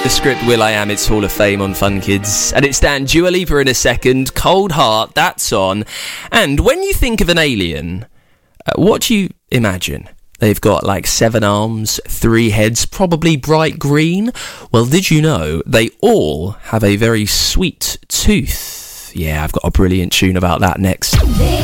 The script will.i.am, it's Hall of Fame on Fun Kids. And it's Dan, Dua Lipa in a second, Cold Heart, that's on. And when you think of an alien, what do you imagine? They've got like 7 arms, 3 heads, probably bright green. Well, did you know they all have a very sweet tooth? Yeah, I've got a brilliant tune about that next.